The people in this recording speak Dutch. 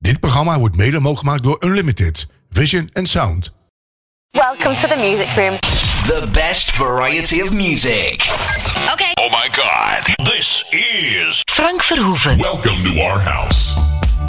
Dit programma wordt mede mogelijk gemaakt door Unlimited, Vision and Sound. Welcome to the music room. The best variety of music. Okay. Oh my God. This is Frank Verhoeven. Welcome to our house.